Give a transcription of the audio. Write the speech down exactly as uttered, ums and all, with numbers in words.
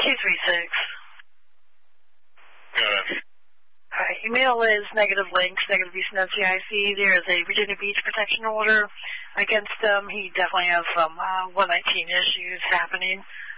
two three six. Go ahead. All right, email is negative links, negative use of C I C. There is a Virginia Beach protection order against him. He definitely has some uh, one nineteen issues happening.